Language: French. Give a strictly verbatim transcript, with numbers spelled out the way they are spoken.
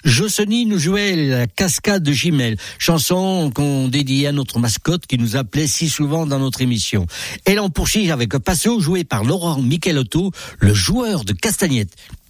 Josseny nous jouait la cascade de Gimel, chanson qu'on dédiait à notre mascotte qui nous appelait si souvent dans notre émission. Et l'on poursuit avec Passo joué par Laurent Michelotto, le joueur de Castagnette.